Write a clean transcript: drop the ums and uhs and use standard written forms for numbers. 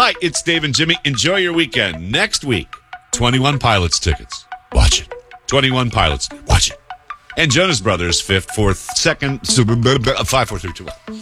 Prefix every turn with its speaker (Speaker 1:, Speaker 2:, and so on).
Speaker 1: Hi, it's Dave and Jimmy. Enjoy your weekend. Next week, 21 Pilots tickets. Watch it. 21 Pilots. Watch it. And Jonas Brothers, 5th, 4th, 2nd, 5, 4, 3, 2, 1.